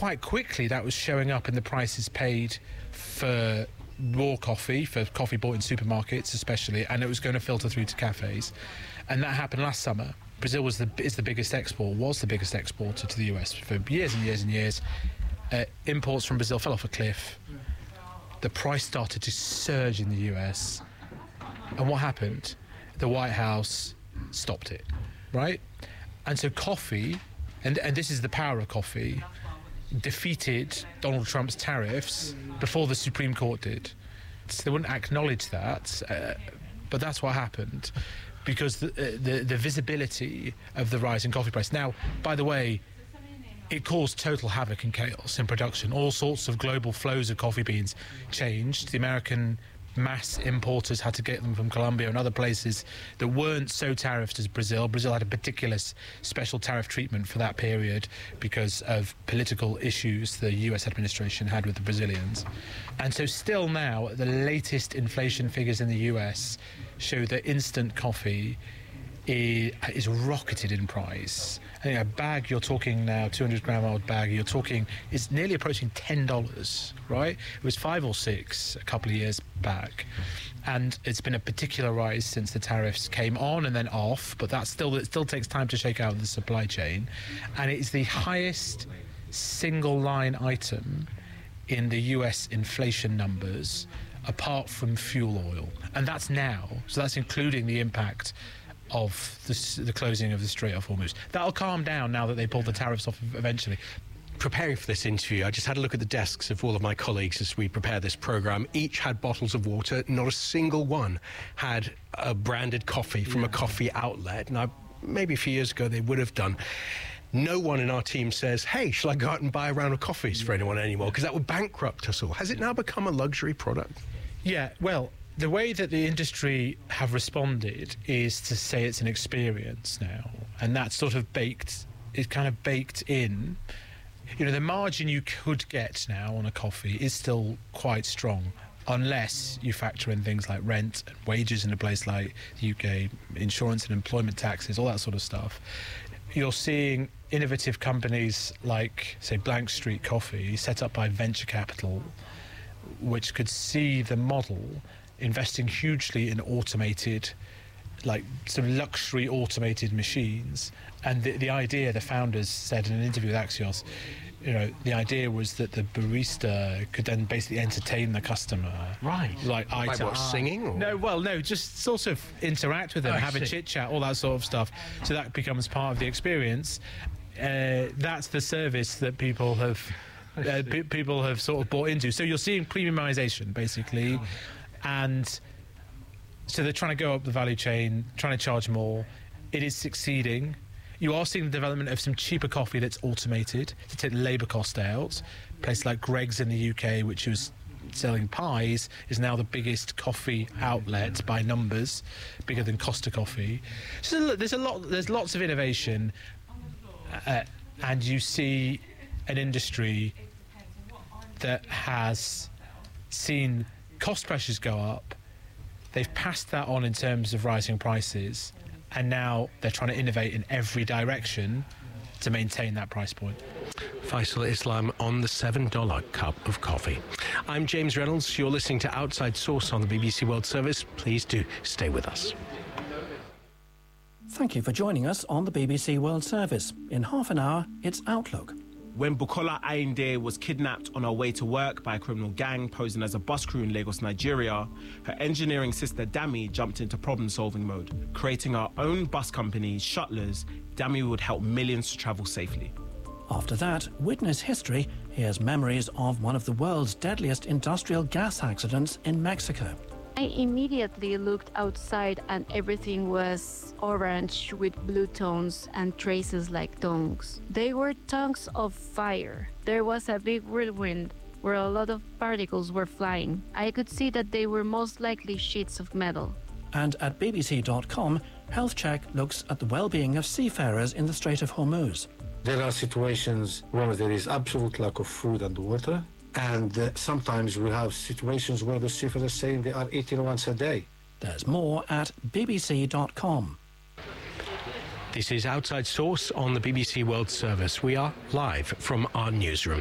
quite quickly that was showing up in the prices paid for raw coffee, for coffee bought in supermarkets especially, and it was going to filter through to cafes. And that happened last summer. Brazil was the biggest exporter to the US for years and years and years. Imports from Brazil fell off a cliff. The price started to surge in the US. And what happened? The White House stopped it, right? And so coffee, and this is the power of coffee, defeated Donald Trump's tariffs before the Supreme Court did. So they wouldn't acknowledge that, but that's what happened, because the visibility of the rise in coffee price. Now, by the way, it caused total havoc and chaos in production. All sorts of global flows of coffee beans changed. The American mass importers had to get them from Colombia and other places that weren't so tariffed as Brazil. Brazil had a particular special tariff treatment for that period because of political issues the US administration had with the Brazilians. And so still now, the latest inflation figures in the US show that instant coffee is rocketed in price. I think a bag, you're talking now, 200-gram old bag, you're talking, is nearly approaching $10, right? It was $5 or $6 a couple of years back. And it's been a particular rise since the tariffs came on and then off, but it still takes time to shake out the supply chain. And it's the highest single line item in the US inflation numbers, apart from fuel oil. And that's now, so that's including the impact of the closing of the Strait of Hormuz. That'll calm down now that they pulled the tariffs off eventually. Preparing for this interview, I just had a look at the desks of all of my colleagues as we prepare this programme. Each had bottles of water. Not a single one had a branded coffee from a coffee outlet. Now, maybe a few years ago they would have done. No one in our team says, hey, shall I go out and buy a round of coffees for anyone anymore? Because that would bankrupt us all. Has it now become a luxury product? Yeah, well, the way that the industry have responded is to say it's an experience now, and that's sort of kind of baked in. You know, the margin you could get now on a coffee is still quite strong, unless you factor in things like rent and wages in a place like the UK, insurance and employment taxes, all that sort of stuff. You're seeing innovative companies like, say, Blank Street Coffee, set up by venture capital, which could see the model investing hugely in automated, like some luxury automated machines. And the idea, the founders said in an interview with Axios, you know, the idea was that the barista could then basically entertain the customer. Right. Like eye to eye. Singing? Or? No, just sort of interact with them, have a chit-chat, all that sort of stuff. So that becomes part of the experience. That's the service that people have sort of bought into. So you're seeing premiumization, basically. And so they're trying to go up the value chain, trying to charge more. It is succeeding. You are seeing the development of some cheaper coffee that's automated to take the labour cost out. A place like Greggs in the UK, which was selling pies, is now the biggest coffee outlet by numbers, bigger than Costa Coffee. So there's lots of innovation, and you see an industry that has seen cost pressures go up. They've passed that on in terms of rising prices, and now they're trying to innovate in every direction to maintain that price point. Faisal Islam on the $7 cup of coffee. I'm James Reynolds. You're listening to Outside Source on the BBC World Service. Please do stay with us. Thank you for joining us on the BBC World Service. In half an hour, it's Outlook. When Bukola Ayinde was kidnapped on her way to work by a criminal gang posing as a bus crew in Lagos, Nigeria, her engineering sister Dami jumped into problem-solving mode. Creating her own bus company, Shuttlers, Dami would help millions to travel safely. After that, Witness History hears memories of one of the world's deadliest industrial gas accidents in Mexico. I immediately looked outside and everything was orange with blue tones and traces like tongues. They were tongues of fire. There was a big whirlwind where a lot of particles were flying. I could see that they were most likely sheets of metal. And at BBC.com, Health Check looks at the well-being of seafarers in the Strait of Hormuz. There are situations where there is absolute lack of food and water. And sometimes we have situations where the seafarers are saying they are eating once a day. There's more at bbc.com. This is Outside Source on the BBC World Service. We are live from our newsroom.